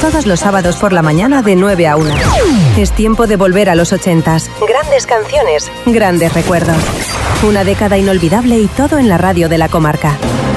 todos los sábados por la mañana de 9 a 1. Es tiempo de volver a los 80s. Grandes canciones, grandes recuerdos. Una década inolvidable y todo en la radio de la comarca.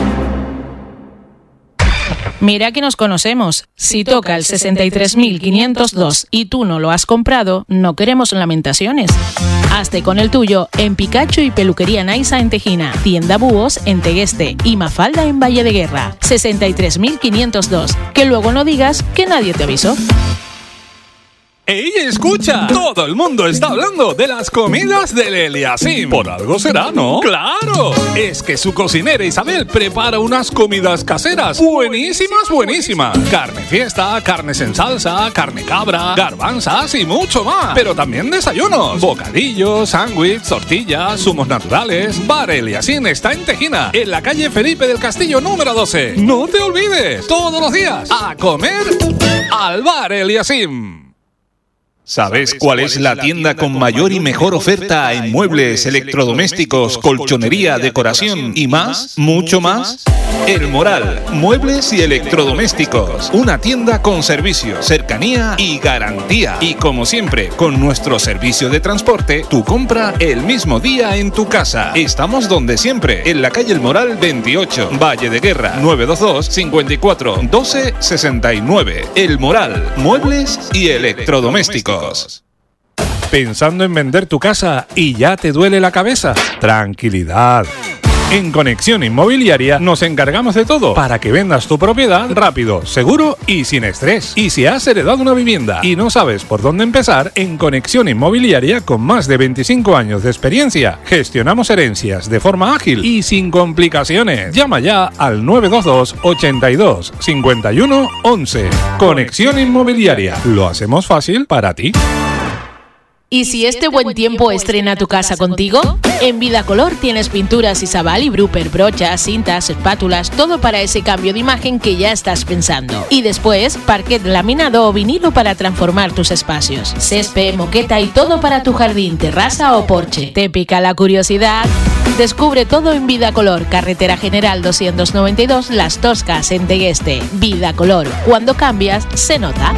Mira que nos conocemos. Si toca el 63.502 y tú no lo has comprado, no queremos lamentaciones. Hazte con el tuyo en Picacho y Peluquería Naisa en Tejina, Tienda Búhos en Tegueste y Mafalda en Valle de Guerra. 63.502. Que luego no digas que nadie te avisó. ¡Ey, escucha! Todo el mundo está hablando de las comidas del Eliasim. Por algo será, ¿no? ¡Claro! Es que su cocinera Isabel prepara unas comidas caseras buenísimas. Carne fiesta, carnes en salsa, carne cabra, garbanzas y mucho más. Pero también desayunos, bocadillos, sándwich, tortillas, zumos naturales. Bar Eliasim está en Tejina, en la calle Felipe del Castillo número 12. No te olvides, todos los días, a comer al Bar Eliasim. ¿Sabes cuál es la tienda con mayor y mejor oferta en muebles, electrodomésticos, colchonería, decoración y más? ¿Mucho más? El Moral, muebles y electrodomésticos. Una tienda con servicio, cercanía y garantía. Y como siempre, con nuestro servicio de transporte, tu compra el mismo día en tu casa. Estamos donde siempre, en la calle El Moral 28, Valle de Guerra, 922 54 12 69. El Moral, muebles y electrodomésticos. ¿Pensando en vender tu casa y ya te duele la cabeza? Tranquilidad. En Conexión Inmobiliaria nos encargamos de todo para que vendas tu propiedad rápido, seguro y sin estrés. Y si has heredado una vivienda y no sabes por dónde empezar, en Conexión Inmobiliaria, con más de 25 años de experiencia, gestionamos herencias de forma ágil y sin complicaciones. Llama ya al 922 82 51 11. Conexión Inmobiliaria. Lo hacemos fácil para ti. ¿Y si este buen tiempo estrena tu casa contigo? En Vidacolor tienes pinturas Isabal y Bruper, brochas, cintas, espátulas, todo para ese cambio de imagen que ya estás pensando. Y después, parquet laminado o vinilo para transformar tus espacios. Césped, moqueta y todo para tu jardín, terraza o porche. ¿Te pica la curiosidad? Descubre todo en Vidacolor, Carretera General 292, Las Toscas, en Tegueste. Vidacolor, cuando cambias, se nota.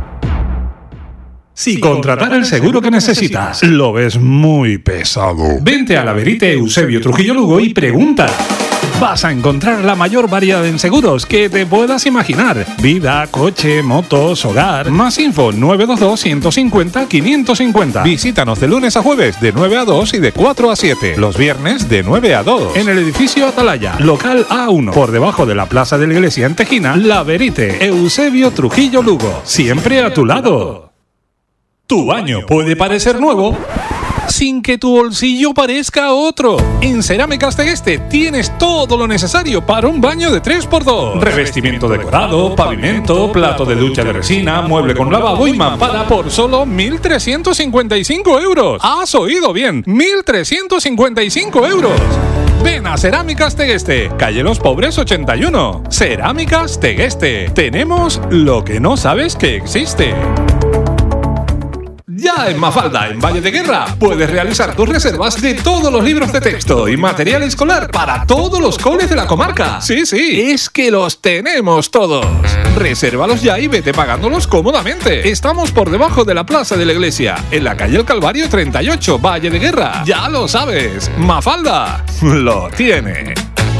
Si contratar el seguro que necesitas lo ves muy pesado, vente a la Verite Eusebio Trujillo Lugo y pregunta. Vas a encontrar la mayor variedad en seguros que te puedas imaginar. Vida, coche, motos, hogar. Más info 922-150-550. Visítanos de lunes a jueves de 9 a 2 y de 4 a 7. Los viernes de 9 a 2. En el edificio Atalaya, local A1. Por debajo de la Plaza de la Iglesia en Tejina, La Verite Eusebio Trujillo Lugo. Siempre a tu lado. Tu baño puede parecer nuevo sin que tu bolsillo parezca otro. En Cerámicas Tegueste tienes todo lo necesario para un baño de 3x2. Revestimiento decorado, pavimento, plato de ducha de resina, mueble con lavabo y mampara por solo 1.355 euros. ¿Has oído bien? 1.355 euros. Ven a Cerámicas Tegueste, calle Los Pobres 81. Cerámicas Tegueste. Tenemos lo que no sabes que existe. Ya en Mafalda, en Valle de Guerra, puedes realizar tus reservas de todos los libros de texto y material escolar para todos los coles de la comarca. Sí, es que los tenemos todos. Resérvalos ya y vete pagándolos cómodamente. Estamos por debajo de la Plaza de la Iglesia, en la calle El Calvario 38, Valle de Guerra. Ya lo sabes, Mafalda lo tiene.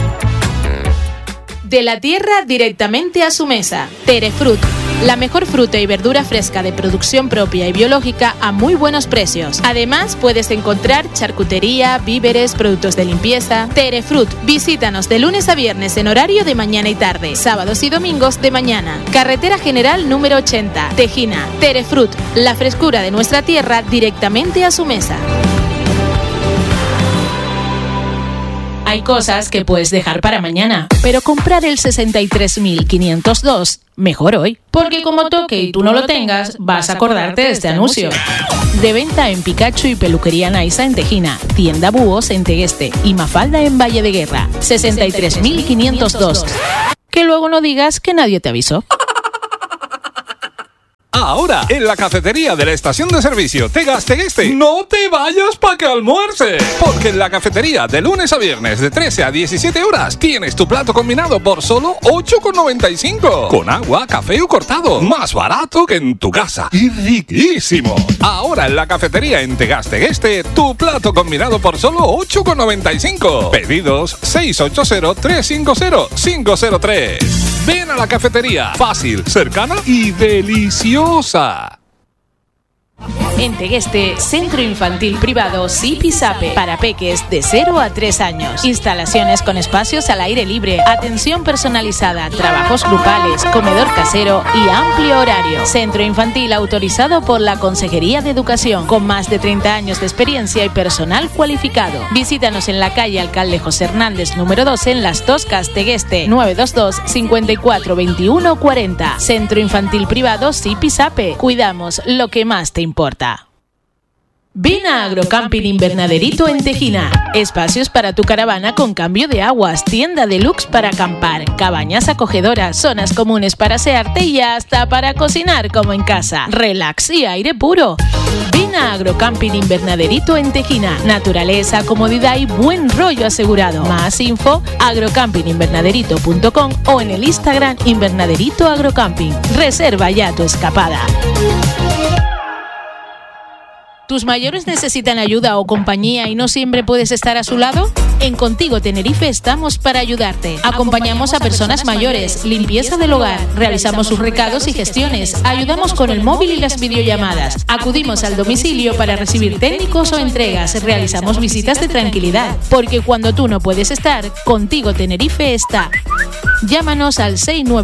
De la tierra directamente a su mesa. Terefrut, la mejor fruta y verdura fresca de producción propia y biológica a muy buenos precios. Además, puedes encontrar charcutería, víveres, productos de limpieza. Terefrut, visítanos de lunes a viernes en horario de mañana y tarde, sábados y domingos de mañana. Carretera General número 80, Tejina. Terefrut, la frescura de nuestra tierra directamente a su mesa. Hay cosas que puedes dejar para mañana, pero comprar el 63.502 mejor hoy, porque como toque y tú no lo tengas, vas a acordarte de este anuncio. De venta en Picacho y Peluquería Naisa en Tejina, Tienda Búhos en Tegueste y Mafalda en Valle de Guerra. 63.502. Que luego no digas que nadie te avisó. Ahora, en la cafetería de la estación de servicio Tegueste, no te vayas para que almuerces. Porque en la cafetería de lunes a viernes de 13 a 17 horas tienes tu plato combinado por solo 8,95. Con agua, café o cortado. Más barato que en tu casa. Y riquísimo. Ahora en la cafetería en Tegueste, tu plato combinado por solo 8,95. Pedidos 680-350-503. Ven a la cafetería. Fácil, cercana y deliciosa. En Tegueste, Centro Infantil Privado Zipizape para peques de 0 a 3 años. Instalaciones con espacios al aire libre, atención personalizada, trabajos grupales, comedor casero y amplio horario. Centro Infantil autorizado por la Consejería de Educación, con más de 30 años de experiencia y personal cualificado. Visítanos en la calle Alcalde José Hernández, número 12, en Las Toscas, Tegueste, 922 54 21 40. Centro Infantil Privado Zipizape. Cuidamos lo que más te importa. Ven a Agrocamping Invernaderito en Tejina. Espacios para tu caravana con cambio de aguas, tienda deluxe para acampar, cabañas acogedoras, zonas comunes para asearte y hasta para cocinar como en casa. Relax y aire puro. Ven a Agrocamping Invernaderito en Tejina. Naturaleza, comodidad y buen rollo asegurado. Más info, agrocampinginvernaderito.com o en el Instagram Invernaderito Agrocamping. Reserva ya tu escapada. ¿Tus mayores necesitan ayuda o compañía y no siempre puedes estar a su lado? En Contigo Tenerife estamos para ayudarte. Acompañamos a personas mayores, limpieza del hogar, realizamos sus recados y gestiones, ayudamos con el móvil y las videollamadas, acudimos al domicilio para recibir técnicos o entregas, realizamos visitas de tranquilidad, porque cuando tú no puedes estar, Contigo Tenerife está. Llámanos al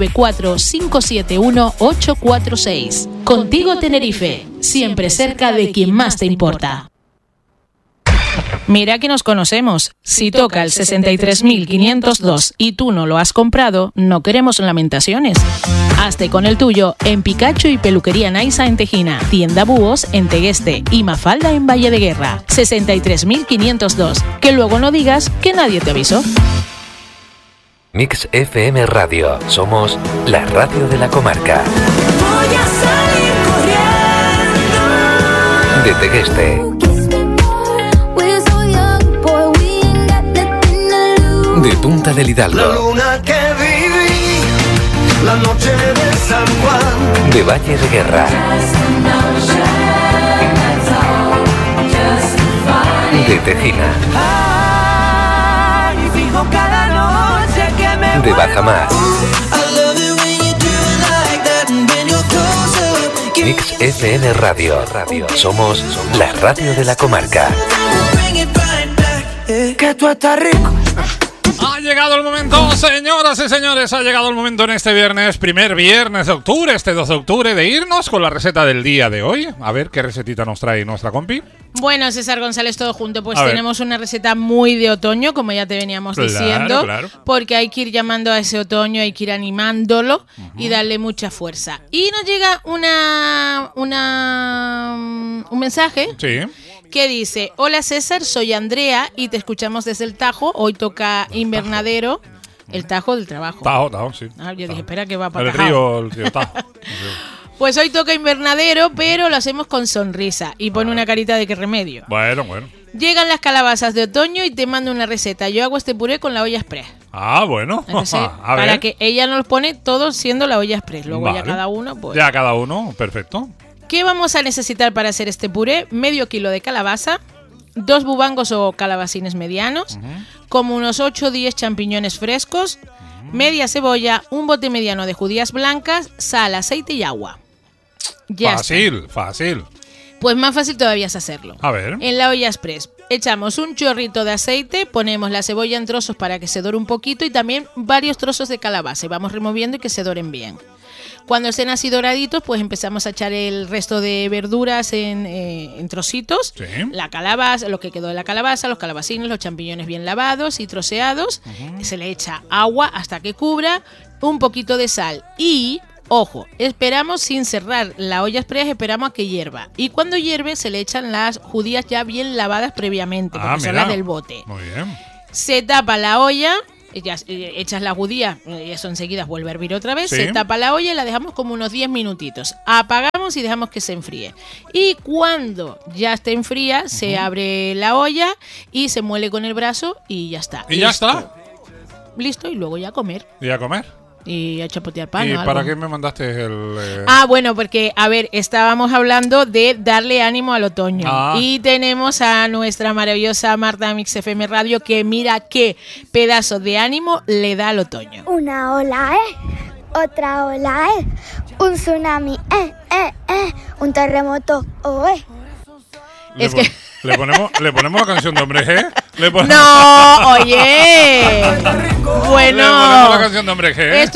694-571-846. Contigo Tenerife, siempre cerca de quien más te importa. Mira que nos conocemos. Si toca el 63.502 y tú no lo has comprado, no queremos lamentaciones. Hazte con el tuyo en Picacho y Peluquería Naisa en Tejina, Tienda Búhos en Tegueste y Mafalda en Valle de Guerra. 63.502. Que luego no digas que nadie te avisó. Mix FM Radio. Somos la radio de la comarca. Voy a salir corriendo. De Tegueste. De Punta del Hidalgo. La luna que viví, la noche de San Juan. De Valle de Guerra. De Tejina. Ay, fijo cada noche que me de Bajamar. Mix FM Radio. Somos la radio de la comarca. Que tú estás rico. Ha llegado el momento, señoras y señores, ha llegado el momento en este viernes, primer viernes de octubre, este 2 de octubre, de irnos con la receta del día de hoy. A ver qué recetita nos trae nuestra compi. Bueno, César González, todo junto, pues A tenemos una receta muy de otoño, como ya te veníamos diciendo, claro. Porque hay que ir llamando a ese otoño, hay que ir animándolo y darle mucha fuerza. Y nos llega un mensaje. Sí. Que dice: hola César, soy Andrea y te escuchamos desde el Tajo. Hoy toca invernadero. El Tajo del trabajo. Tajo, sí. Ah, yo dije, espera que va para el río Tajo. Pues hoy toca invernadero, pero lo hacemos con sonrisa. Y pone una carita de qué remedio. Bueno. Llegan las calabazas de otoño y te mando una receta. Yo hago este puré con la olla express. Ah, bueno. Entonces, A ver. para que ella nos pone todo siendo la olla express. Luego Vale. ya cada uno, pues. Ya cada uno, perfecto. ¿Qué vamos a necesitar para hacer este puré? Medio kilo de calabaza, 2 bubangos o calabacines medianos, como unos 8 o 10 champiñones frescos, media cebolla, un bote mediano de judías blancas, sal, aceite y agua. Ya Fácil. está. Pues más fácil todavía es hacerlo. A ver. En la olla express echamos un chorrito de aceite, ponemos la cebolla en trozos para que se dore un poquito y también varios trozos de calabaza y vamos removiendo y que se doren bien. Cuando estén así doraditos, pues empezamos a echar el resto de verduras en trocitos. Sí. La calabaza, lo que quedó de la calabaza, los calabacines, los champiñones bien lavados y troceados. Se le echa agua hasta que cubra, un poquito de sal y, ojo, esperamos sin cerrar la olla express, esperamos a que hierva. Y cuando hierve se le echan las judías ya bien lavadas previamente, porque son las del bote. Muy bien. Se tapa la olla. ya echas la judía, y eso enseguida vuelve a hervir otra vez, Sí. se tapa la olla y la dejamos como unos 10 minutitos. Apagamos y dejamos que se enfríe. Y cuando ya esté fría, se abre la olla y se muele con el brazo y ya está. Y ya está. Listo, y luego ya comer. ¿Y a comer? Y a chapotear pan. ¿Y o algo. para qué me mandaste el...? Bueno, porque, a ver, estábamos hablando de darle ánimo al otoño. Y tenemos a nuestra maravillosa Marta Mix FM Radio, que mira qué pedazo de ánimo le da al otoño. Una ola, otra ola, un tsunami, un terremoto, Es que... ¿Le ponemos la canción de Hombre G? No, oye. Bueno, Le ponemos la canción de Hombre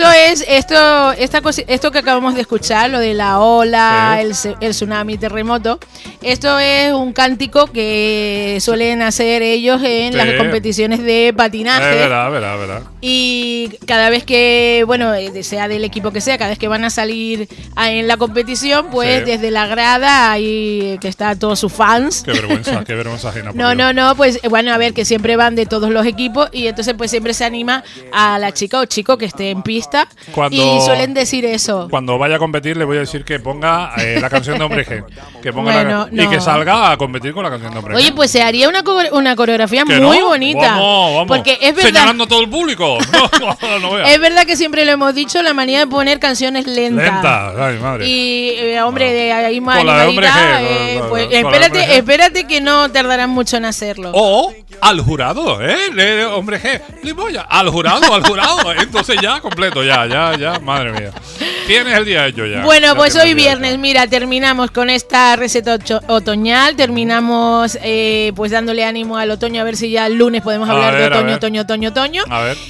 G. esto que acabamos de escuchar, lo de la ola, el tsunami, terremoto, esto es un cántico que suelen hacer ellos en las competiciones de patinaje. Verá. Y cada vez que, bueno, sea del equipo que sea, cada vez que van a salir en la competición, pues desde la grada ahí que está todos sus fans. Qué vergüenza ajena. No, pues bueno, a ver, que siempre van de todos los equipos y entonces pues siempre se anima a la chica o chico que esté en pista y suelen decir eso. Cuando vaya a competir le voy a decir que ponga la canción de Hombre G. Que ponga Bueno, y que salga a competir con la canción de Hombre G. Oye, pues se haría una coreografía muy bonita. Vamos. Porque es verdad. Señalando a todo el público. No veas. Es verdad que siempre lo hemos dicho, la manía de poner canciones lentas. Ay, madre. Y, hombre, de ahí más Con la de Hombre animadita, G, pues con la de Hombre G. espérate que no tardarán mucho en hacerlo. O al jurado, Hombre G. Limoya, al jurado. Entonces ya, completo, ya. Madre mía. Tienes el día hecho ya. Bueno, Ya pues tienes hoy el día viernes, hecho. mira, terminamos con esta receta otoñal, terminamos pues dándole ánimo al otoño, a ver si ya el lunes podemos hablar de otoño. A ver.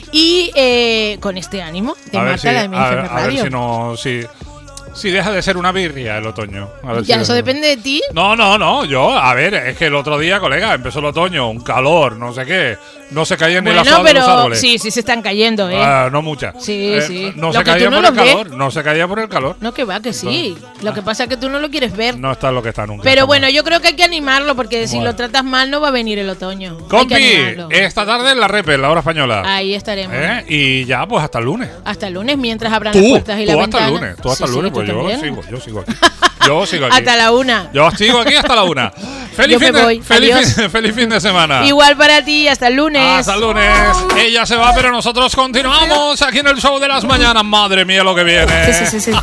Y con este ánimo de A ver Marta, la de mi FM a ver Radio. si deja de ser una birria el otoño. A ver Ya, si eso depende de ti. No, a ver, es que el otro día, colega, empezó el otoño, un calor, no sé qué, no se caían ni las hojas de los árboles. sí se están cayendo, No muchas. Sí. No Lo se que caía tú no por el lo ves. calor, no se caía por el calor. No, que va, que sí. Lo que pasa es que tú no lo quieres ver. No está lo que está nunca. Pero bueno, yo creo que hay que animarlo porque si Bueno. lo tratas mal no va a venir el otoño. Hay Compi, que animarlo. esta tarde en la Repe, en la hora española. Ahí estaremos. Y ya, pues hasta el lunes. Hasta el lunes, mientras abran las puertas y las Tú ventanas. hasta el lunes, pues tú yo también. sigo aquí. Yo sigo aquí. Hasta la 1. Yo sigo aquí hasta la 1. Feliz fin de semana. Igual para ti, hasta el lunes. Hasta el lunes. Ella se va, pero nosotros continuamos aquí en el show de las mañanas. Madre mía lo que viene.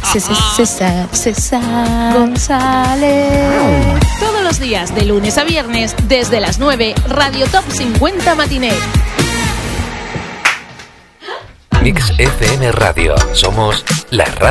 César González. Todos los días, de lunes a viernes, desde las 9, Radio Top 50 Matiné. Mix FM Radio. Somos la radio.